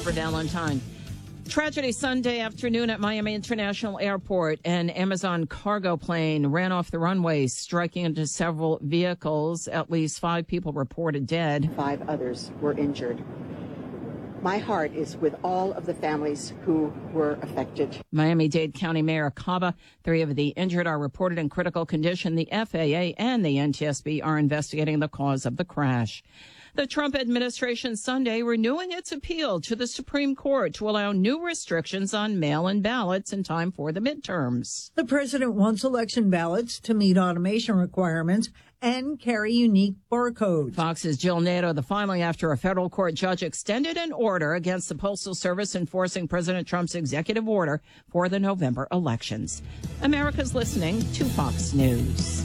Amber Valentine. Tragedy Sunday afternoon at Miami International Airport. An Amazon cargo plane ran off the runway, striking into several vehicles. At least 5 people reported dead. 5 others were injured. My heart is with all of the families who were affected. Miami-Dade County Mayor Cava. 3 of the injured are reported in critical condition. The FAA and the NTSB are investigating the cause of the crash. The Trump administration Sunday renewing its appeal to the Supreme Court to allow new restrictions on mail-in ballots in time for the midterms. The president wants election ballots to meet automation requirements and carry unique barcodes. Fox's Jill Nato, the filing after a federal court judge extended an order against the Postal Service enforcing President Trump's executive order for the November elections. America's listening to Fox News.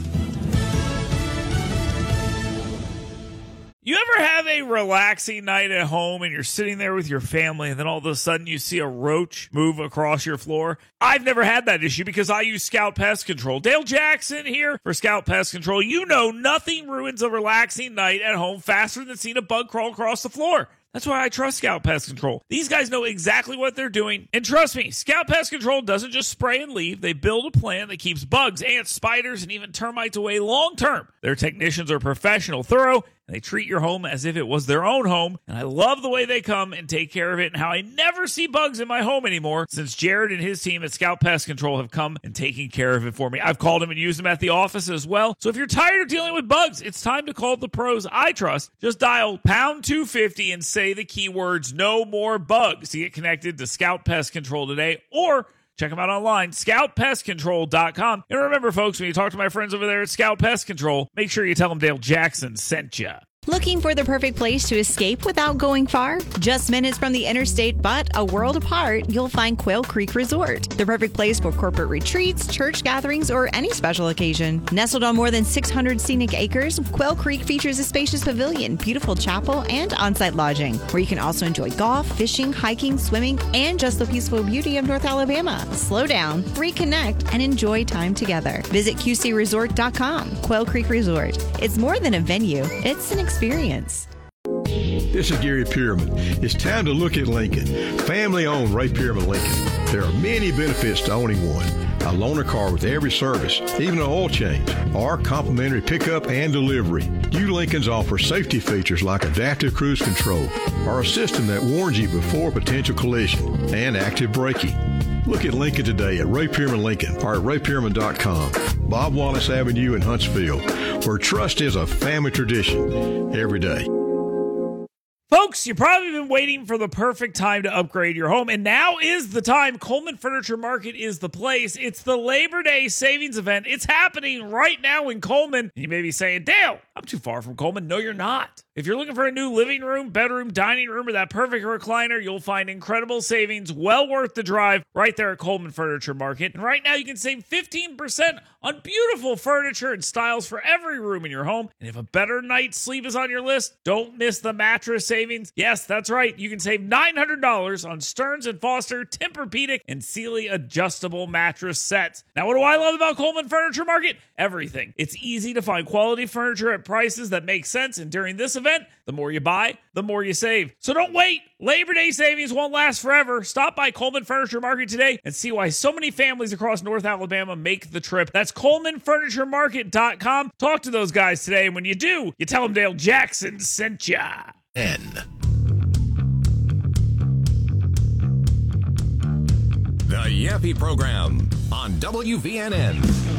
You ever have a relaxing night at home and you're sitting there with your family and then all of a sudden you see a roach move across your floor? I've never had that issue because I use Scout Pest Control. Dale Jackson here for Scout Pest Control. You know nothing ruins a relaxing night at home faster than seeing a bug crawl across the floor. That's why I trust Scout Pest Control. These guys know exactly what they're doing. And trust me, Scout Pest Control doesn't just spray and leave. They build a plan that keeps bugs, ants, spiders, and even termites away long term. Their technicians are professional, thorough, and they treat your home as if it was their own home. And I love the way they come and take care of it and how I never see bugs in my home anymore since Jared and his team at Scout Pest Control have come and taken care of it for me. I've called them and used them at the office as well. So if you're tired of dealing with bugs, it's time to call the pros I trust. Just dial pound 250 and say the keywords "no more bugs" to get connected to Scout Pest Control today, or check them out online, scoutpestcontrol.com. And remember, folks, when you talk to my friends over there at Scout Pest Control, make sure you tell them Dale Jackson sent you. Looking for the perfect place to escape without going far? Just minutes from the interstate, but a world apart, you'll find Quail Creek Resort. The perfect place for corporate retreats, church gatherings, or any special occasion. Nestled on more than 600 scenic acres, Quail Creek features a spacious pavilion, beautiful chapel, and on-site lodging, where you can also enjoy golf, fishing, hiking, swimming, and just the peaceful beauty of North Alabama. Slow down, reconnect, and enjoy time together. Visit QCResort.com. Quail Creek Resort. It's more than a venue, it's an experience. This is Gary Pierman. It's time to look at Lincoln. Family-owned Ray Pierman Lincoln. There are many benefits to owning one. A loaner car with every service, even an oil change, or complimentary pickup and delivery. New Lincolns offer safety features like adaptive cruise control, or a system that warns you before potential collision, and active braking. Look at Lincoln today at Ray Pierman Lincoln or at raypierman.com. Bob Wallace Avenue in Huntsville, where trust is a family tradition every day. Folks, you've probably been waiting for the perfect time to upgrade your home, and now is the time. Coleman Furniture Market is the place. It's the Labor Day savings event. It's happening right now in Coleman. And you may be saying, Dale, I'm too far from Coleman. No, you're not. If you're looking for a new living room, bedroom, dining room, or that perfect recliner, you'll find incredible savings, well worth the drive, right there at Coleman Furniture Market. And right now, you can save 15% on beautiful furniture and styles for every room in your home. And if a better night's sleep is on your list, don't miss the mattress savings. Yes, that's right. You can save $900 on Stearns & Foster, Tempur-Pedic, and Sealy adjustable mattress sets. Now, what do I love about Coleman Furniture Market? Everything. It's easy to find quality furniture at prices that make sense. And during this event, the more you buy, the more you save. So don't wait. Labor Day savings won't last forever. Stop by Coleman Furniture Market today and see why so many families across North Alabama make the trip. That's ColemanFurnitureMarket.com. Talk to those guys today, and when you do, you tell them Dale Jackson sent ya. The Yappy Program on WVNN.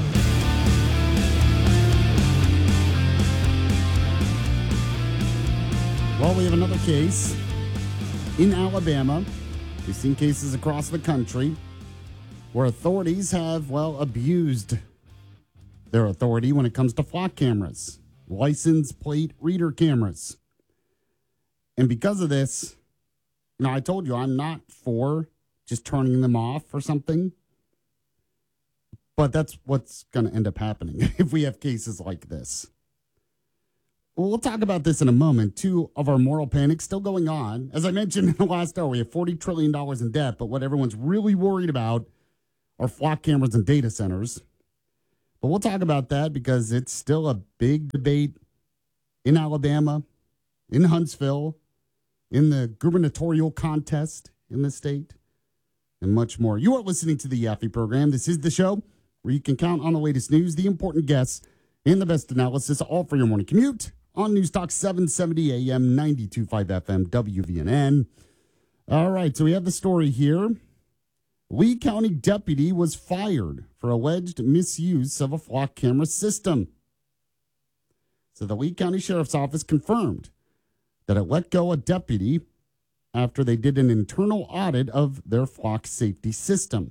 Well, we have another case in Alabama. We've seen cases across the country where authorities have, abused their authority when it comes to flock cameras, license plate reader cameras. And because of this, I told you I'm not for just turning them off or something. But that's what's going to end up happening if we have cases like this. Well, we'll talk about this in a moment. 2 of our moral panics still going on. As I mentioned in the last hour, we have $40 trillion in debt, but what everyone's really worried about are flock cameras and data centers. But we'll talk about that because it's still a big debate in Alabama, in Huntsville, in the gubernatorial contest in the state, and much more. You are listening to the Yaffe program. This is the show where you can count on the latest news, the important guests, and the best analysis, all for your morning commute on News Talk 770 AM, 92.5 FM, WVNN. All right, so we have the story here. Lee County deputy was fired for alleged misuse of a flock camera system. So the Lee County Sheriff's Office confirmed that it let go a deputy after they did an internal audit of their flock safety system.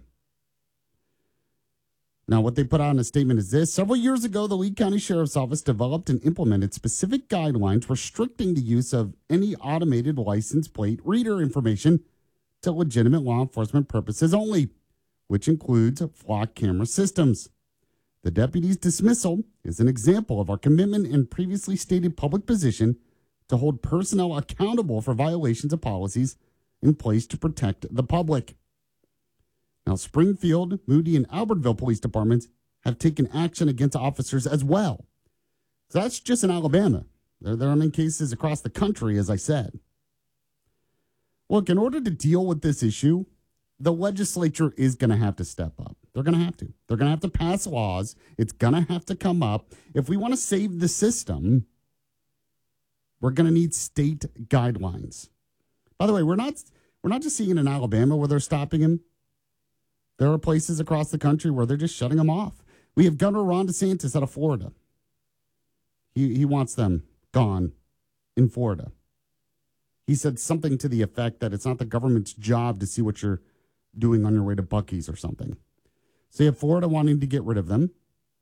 Now, what they put out in a statement is this. Several years ago, the Lee County Sheriff's Office developed and implemented specific guidelines restricting the use of any automated license plate reader information to legitimate law enforcement purposes only, which includes flock camera systems. The deputy's dismissal is an example of our commitment and previously stated public position to hold personnel accountable for violations of policies in place to protect the public. Now, Springfield, Moody, and Albertville police departments have taken action against officers as well. So that's just in Alabama. There are in cases across the country, as I said. Look, in order to deal with this issue, the legislature is going to have to step up. They're going to have to. They're going to have to pass laws. It's going to have to come up. If we want to save the system, we're going to need state guidelines. By the way, we're not just seeing it in Alabama where they're stopping him. There are places across the country where they're just shutting them off. We have Governor Ron DeSantis out of Florida. He wants them gone in Florida. He said something to the effect that it's not the government's job to see what you're doing on your way to Buc-ee's or something. So you have Florida wanting to get rid of them.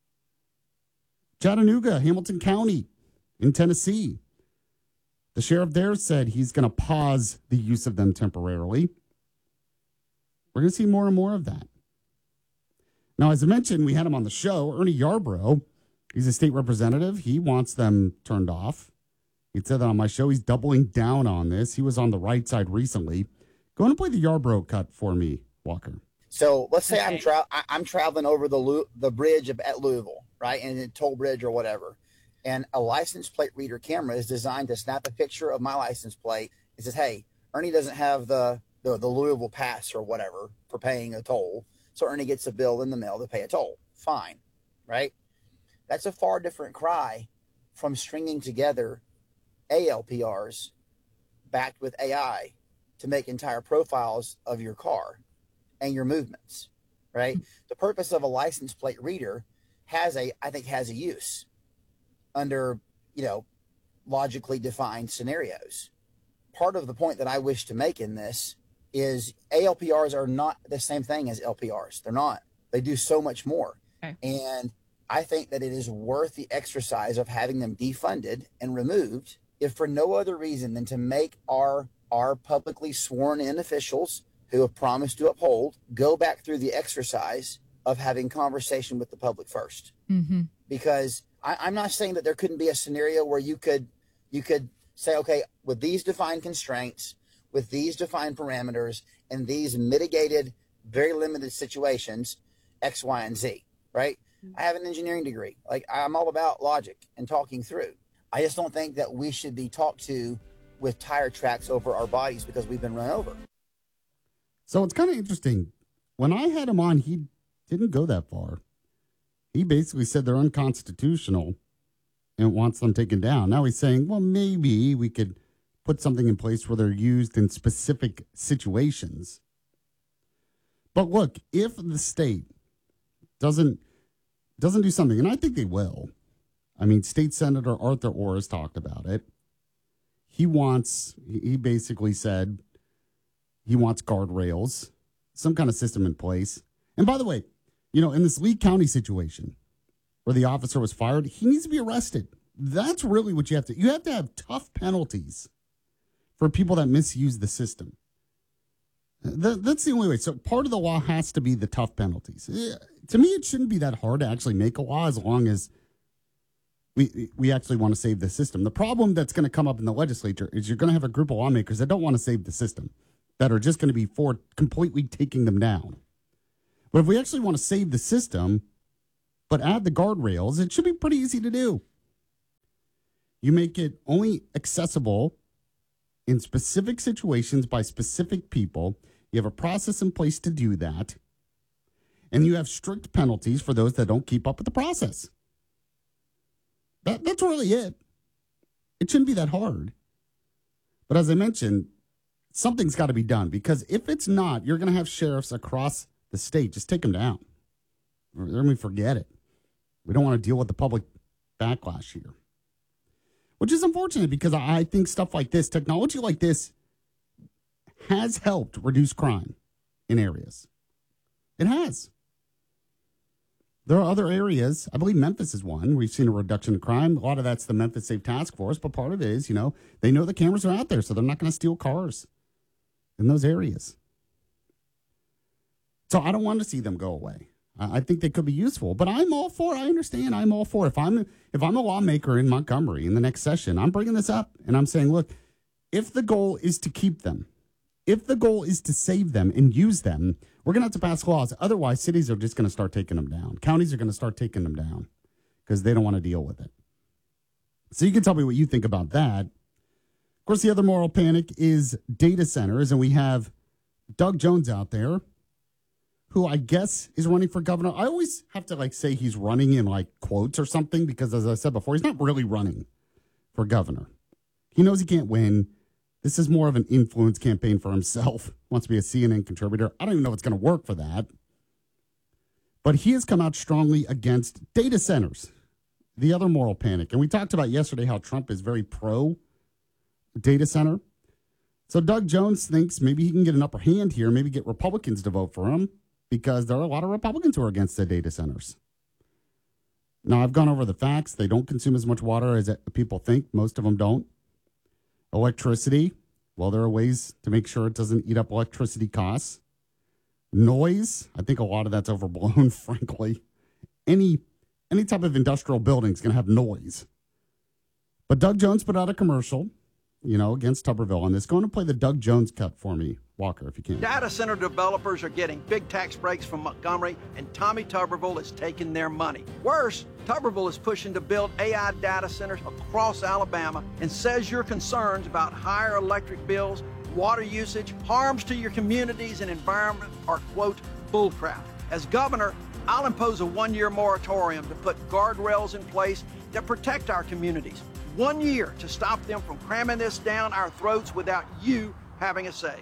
Chattanooga, Hamilton County in Tennessee. The sheriff there said he's going to pause the use of them temporarily. We're going to see more and more of that. Now, as I mentioned, we had him on the show, Ernie Yarbrough. He's a state representative. He wants them turned off. He said that on my show. He's doubling down on this. He was on the right side recently. Go and play the Yarbrough cut for me, Walker. So let's say I'm traveling over the bridge at Louisville, right, and a toll bridge or whatever, and a license plate reader camera is designed to snap a picture of my license plate. It says, "Hey, Ernie doesn't have the Louisville pass or whatever for paying a toll, so Ernie gets a bill in the mail to pay a toll." Fine, right? That's a far different cry from stringing together ALPRs backed with AI to make entire profiles of your car and your movements, right? The purpose of a license plate reader has a use under, logically defined scenarios. Part of the point that I wish to make in this is ALPRs are not the same thing as LPRs. They're not. They do so much more. Okay. And I think that it is worth the exercise of having them defunded and removed, if for no other reason than to make our publicly sworn in officials who have promised to uphold go back through the exercise of having conversation with the public first. Mm-hmm. Because I'm not saying that there couldn't be a scenario where you could say, okay, with these defined constraints, with these defined parameters, and these mitigated, very limited situations, X, Y, and Z, right? I have an engineering degree. Like, I'm all about logic and talking through. I just don't think that we should be talked to with tire tracks over our bodies because we've been run over. So it's kind of interesting. When I had him on, he didn't go that far. He basically said they're unconstitutional and wants them taken down. Now he's saying, well, maybe we could put something in place where they're used in specific situations. But look, if the state doesn't do something, and I think they will. I mean, State Senator Arthur Orr has talked about it. He basically said he wants guardrails, some kind of system in place. And by the way, in this Lee County situation where the officer was fired, he needs to be arrested. That's really what you have to have tough penalties for people that misuse the system. That's the only way. So part of the law has to be the tough penalties. To me, it shouldn't be that hard to actually make a law as long as we actually want to save the system. The problem that's going to come up in the legislature is you're going to have a group of lawmakers that don't want to save the system, that are just going to be for completely taking them down. But if we actually want to save the system, but add the guardrails, it should be pretty easy to do. You make it only accessible in specific situations by specific people. You have a process in place to do that. And you have strict penalties for those that don't keep up with the process. That's really it. It shouldn't be that hard. But as I mentioned, something's got to be done, because if it's not, you're going to have sheriffs across the state. Just take them down. Let me forget it. We don't want to deal with the public backlash here, which is unfortunate, because I think stuff like this, technology like this, has helped reduce crime in areas. It has. There are other areas. I believe Memphis is one. We've seen a reduction in crime. A lot of that's the Memphis Safe Task Force, but part of it is, they know the cameras are out there, so they're not going to steal cars in those areas. So I don't want to see them go away. I think they could be useful, but I'm all for it. I understand. I'm all for it. If I'm a lawmaker in Montgomery in the next session, I'm bringing this up and I'm saying, look, if the goal is to keep them, if the goal is to save them and use them, we're going to have to pass laws. Otherwise, cities are just going to start taking them down. Counties are going to start taking them down because they don't want to deal with it. So you can tell me what you think about that. Of course, the other moral panic is data centers, and we have Doug Jones out there, who I guess is running for governor. I always have to say he's running in quotes or something, because as I said before, he's not really running for governor. He knows he can't win. This is more of an influence campaign for himself. Wants to be a CNN contributor. I don't even know if it's going to work for that. But he has come out strongly against data centers, the other moral panic. And we talked about yesterday how Trump is very pro data center. So Doug Jones thinks maybe he can get an upper hand here, maybe get Republicans to vote for him, because there are a lot of Republicans who are against the data centers. Now, I've gone over the facts. They don't consume as much water as people think. Most of them don't. Electricity, well, there are ways to make sure it doesn't eat up electricity costs. Noise, I think a lot of that's overblown, frankly. Any type of industrial building is going to have noise. But Doug Jones put out a commercial, against Tuberville on this. Go on and play the Doug Jones cut for me, Walker, if you can. Data center developers are getting big tax breaks from Montgomery, and Tommy Tuberville is taking their money. Worse, Tuberville is pushing to build AI data centers across Alabama and says your concerns about higher electric bills, water usage, harms to your communities and environment are, quote, bullcrap. As governor, I'll impose a one-year moratorium to put guardrails in place that protect our communities. 1 year to stop them from cramming this down our throats without you having a say.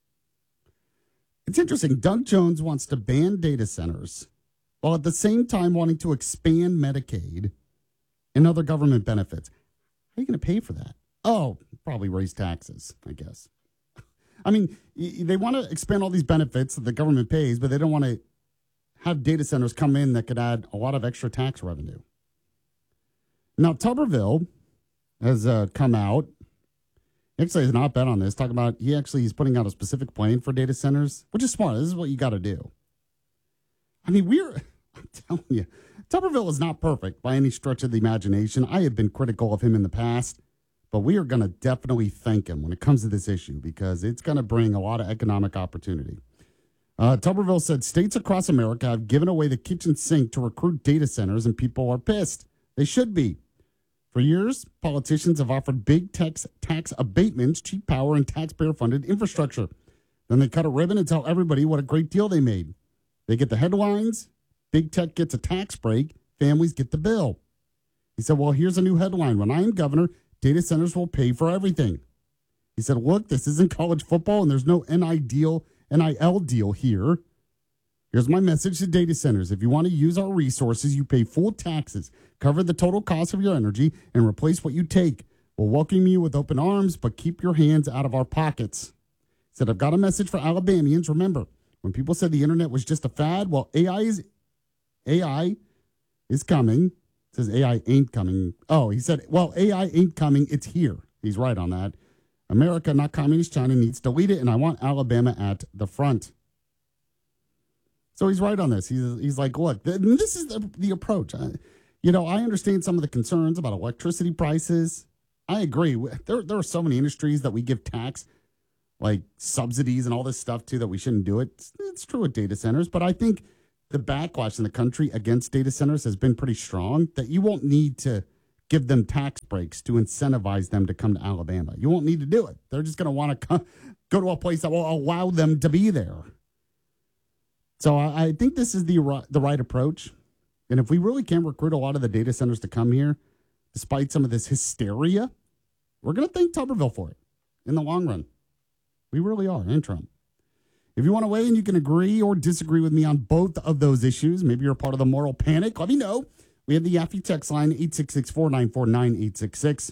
It's interesting. Doug Jones wants to ban data centers while at the same time wanting to expand Medicaid and other government benefits. How are you going to pay for that? Oh, probably raise taxes, I guess. I mean, they want to expand all these benefits that the government pays, but they don't want to have data centers come in that could add a lot of extra tax revenue. Now, Tuberville has come out. Actually, has not bet on this. Talking about he's putting out a specific plan for data centers, which is smart. This is what you got to do. I mean, I'm telling you, Tuberville is not perfect by any stretch of the imagination. I have been critical of him in the past, but we are going to definitely thank him when it comes to this issue, because it's going to bring a lot of economic opportunity. Tuberville said states across America have given away the kitchen sink to recruit data centers, and people are pissed. They should be. For years, politicians have offered big tax abatements, cheap power, and taxpayer-funded infrastructure. Then they cut a ribbon and tell everybody what a great deal they made. They get the headlines, big tech gets a tax break, families get the bill. He said, well, here's a new headline. When I am governor, data centers will pay for everything. He said, look, this isn't college football, and there's no NIL deal here. Here's my message to data centers. If you want to use our resources, you pay full taxes, cover the total cost of your energy, and replace what you take. We'll welcome you with open arms, but keep your hands out of our pockets. He said, I've got a message for Alabamians. Remember, when people said the internet was just a fad, well, AI is coming. It says AI ain't coming. Oh, he said, well, AI ain't coming. It's here. He's right on that. America, not communist China, needs to lead it, and I want Alabama at the front. So he's right on this. He's like, look, this is the approach. I understand some of the concerns about electricity prices. I agree. There are so many industries that we give tax, like subsidies and all this stuff, too, that we shouldn't do it. It's true with data centers, but I think the backlash in the country against data centers has been pretty strong, that you won't need to give them tax breaks to incentivize them to come to Alabama. You won't need to do it. They're just going to want to go to a place that will allow them to be there. So I think this is the right approach. And if we really can't recruit a lot of the data centers to come here, despite some of this hysteria, we're going to thank Tuberville for it in the long run. We really are, and Trump. If you want to weigh in, you can agree or disagree with me on both of those issues. Maybe you're a part of the moral panic. Let me know. We have the Yaffe text line, 866-494-9866,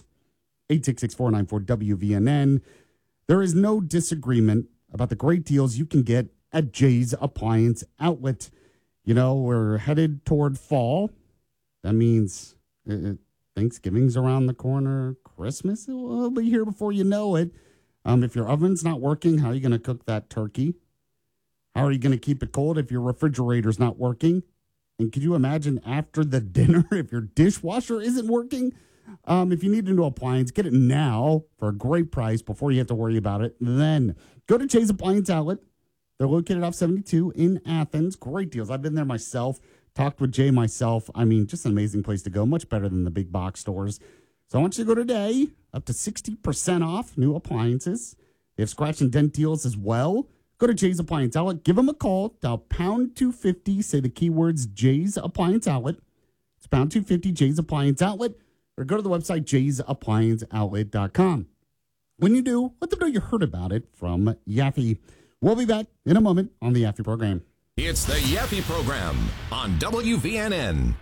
866-494-WVNN. There is no disagreement about the great deals you can get at Jay's Appliance Outlet. You know, we're headed toward fall. That means Thanksgiving's around the corner. Christmas will be here before you know it. If your oven's not working, how are you going to cook that turkey? How are you going to keep it cold if your refrigerator's not working? And could you imagine after the dinner if your dishwasher isn't working? If you need a new appliance, get it now for a great price before you have to worry about it. Then go to Jay's Appliance Outlet. They're located off 72 in Athens. Great deals. I've been there myself, talked with Jay myself. I mean, just an amazing place to go. Much better than the big box stores. So I want you to go today, up to 60% off new appliances. They have scratch and dent deals as well. Go to Jay's Appliance Outlet. Give them a call. Dial pound 250. Say the keywords Jay's Appliance Outlet. It's pound 250 Jay's Appliance Outlet. Or go to the website jaysapplianceoutlet.com. When you do, let them know you heard about it from Yaffe. We'll be back in a moment on the Yaffe program. It's the Yaffe program on WVNN.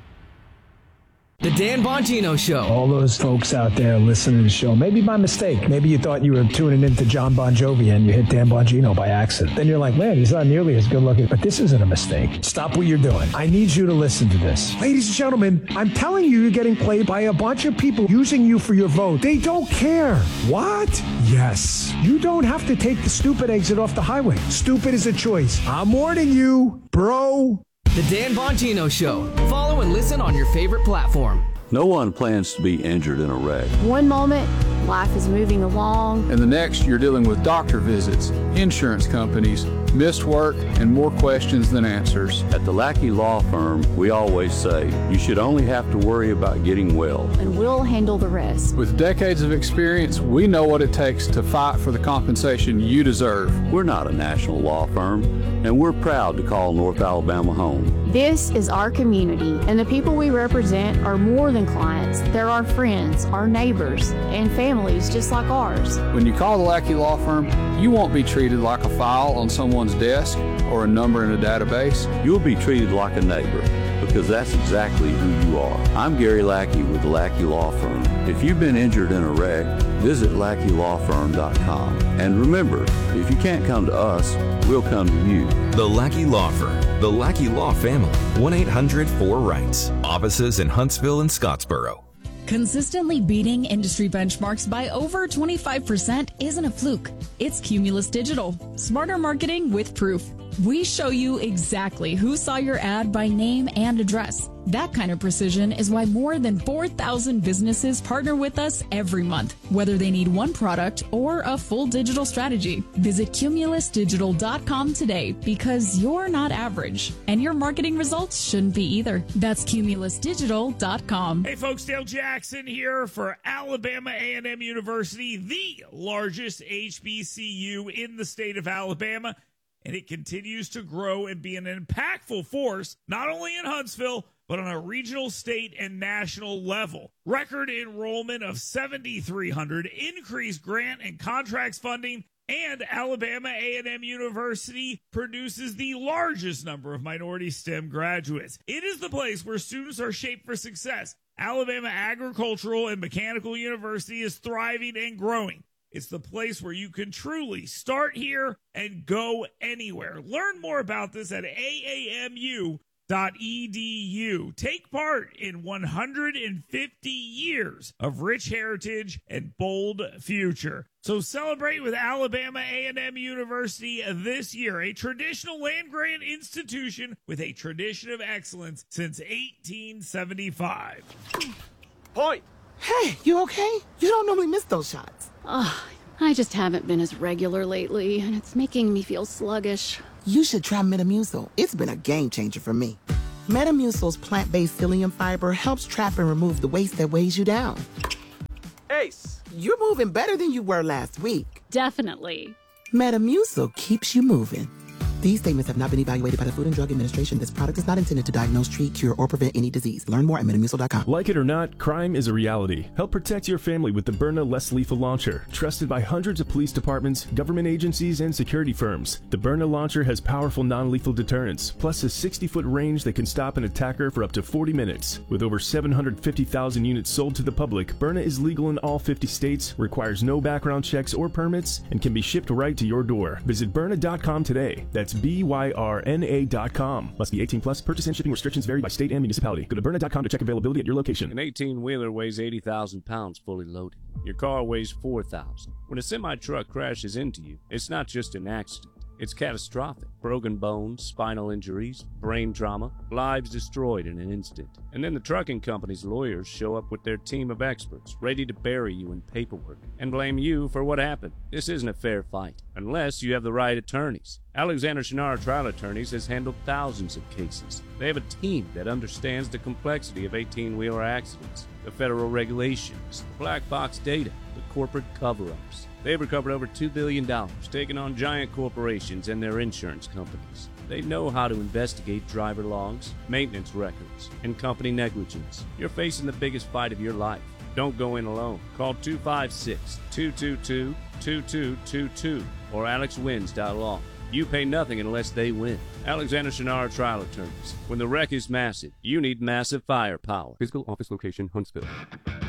The Dan Bongino Show. All those folks out there listening to the show, maybe by mistake. Maybe you thought you were tuning into John Bon Jovi and you hit Dan Bongino by accident. Then you're like, man, he's not nearly as good looking. But this isn't a mistake. Stop what you're doing. I need you to listen to this. Ladies and gentlemen, I'm telling you, you're getting played by a bunch of people using you for your vote. They don't care. What? Yes. You don't have to take the stupid exit off the highway. Stupid is a choice. I'm warning you, bro. The Dan Bongino Show. Follow and listen on your favorite platform. No one plans to be injured in a wreck. One moment, life is moving along. And the next, you're dealing with doctor visits, insurance companies, missed work, and more questions than answers. At the Lackey Law Firm, we always say, you should only have to worry about getting well. And we'll handle the rest. With decades of experience, we know what it takes to fight for the compensation you deserve. We're not a national law firm, and we're proud to call North Alabama home. This is our community, and the people we represent are more than clients. They're our friends, our neighbors, and families just like ours. When you call the Lackey Law Firm, you won't be treated like a file on someone's desk or a number in a database. You'll be treated like a neighbor, because that's exactly who you are. I'm Gary Lackey with the Lackey Law Firm. If you've been injured in a wreck, visit LackeyLawFirm.com. And remember, if you can't come to us, we'll come to you. The Lackey Law Firm. The Lackey Law Family. 1-800-4-RIGHTS. Offices in Huntsville and Scottsboro. Consistently beating industry benchmarks by over 25% isn't a fluke. It's Cumulus Digital. Smarter marketing with proof. We show you exactly who saw your ad by name and address. That kind of precision is why more than 4,000 businesses partner with us every month, whether they need one product or a full digital strategy. Visit cumulusdigital.com today, because you're not average, and your marketing results shouldn't be either. That's cumulusdigital.com. Hey folks, Dale Jackson here for Alabama A&M University, the largest HBCU in the state of Alabama. And it continues to grow and be an impactful force, not only in Huntsville, but on a regional, state, and national level. Record enrollment of 7,300, increased grant and contracts funding, and Alabama A&M University produces the largest number of minority STEM graduates. It is the place where students are shaped for success. Alabama Agricultural and Mechanical University is thriving and growing. It's the place where you can truly start here and go anywhere. Learn more about this at AAMU.edu. Take part in 150 years of rich heritage and bold future. So celebrate with Alabama A&M University this year, a traditional land-grant institution with a tradition of excellence since 1875. Point! Hey, you okay? You don't normally miss those shots. I just haven't been as regular lately, and it's making me feel sluggish. You should try Metamucil. It's been a game changer for me. Metamucil's plant-based psyllium fiber helps trap and remove the waste that weighs you down. Ace! You're moving better than you were last week. Definitely. Metamucil keeps you moving. These statements have not been evaluated by the Food and Drug Administration. This product is not intended to diagnose, treat, cure, or prevent any disease. Learn more at metamucil.com. Like it or not, crime is a reality. Help protect your family with the Byrna Less Lethal Launcher. Trusted by hundreds of police departments, government agencies, and security firms. The Byrna launcher has powerful non-lethal deterrence, plus a 60-foot range that can stop an attacker for up to 40 minutes. With over 750,000 units sold to the public, Byrna is legal in all 50 states, requires no background checks or permits, and can be shipped right to your door. Visit Byrna.com today. That's BYRNA.com. Must be 18 plus. Purchase and shipping restrictions vary by state and municipality. Go to Byrna.com to check availability at your location. An 18-wheeler weighs 80,000 pounds fully loaded. Your car weighs 4,000. When a semi-truck crashes into you, it's not just an accident. It's catastrophic. Broken bones, spinal injuries, brain trauma, lives destroyed in an instant. And then the trucking company's lawyers show up with their team of experts, ready to bury you in paperwork and blame you for what happened. This isn't a fair fight, unless you have the right attorneys. Alexander Shinar Trial Attorneys has handled thousands of cases. They have a team that understands the complexity of 18-wheeler accidents, the federal regulations, the black box data, the corporate cover-ups. They've recovered over $2 billion, taking on giant corporations and their insurance companies. They know how to investigate driver logs, maintenance records, and company negligence. You're facing the biggest fight of your life. Don't go in alone. Call 256-222-2222 or alexwins.law. You pay nothing unless they win. Alexander Shinar Trial Attorneys. When the wreck is massive, you need massive firepower. Physical office location, Huntsville.